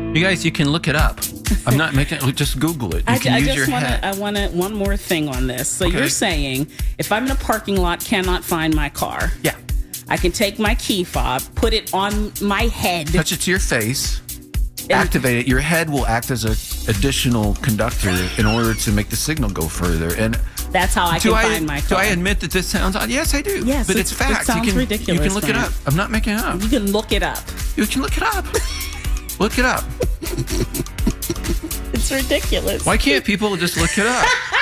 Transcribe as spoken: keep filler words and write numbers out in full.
You guys, you can look it up. I'm not making it. Just Google it. You I, can I use just your want head. to. I want to. One more thing on this. So Okay. you're saying if I'm in a parking lot, cannot find my car, Yeah. I can take my key fob, put it on my head. Touch it to your face. Activate it. Your head will act as an additional conductor in order to make the signal go further. And That's how I do can I find my do car. I admit that this sounds odd? Yes, I do. Yes, but it's- it's it fact. sounds you can, ridiculous, You can look it Frank. up. I'm not making it up. You can look it up. You can look it up. Look it up. It's ridiculous. Why can't people just look it up?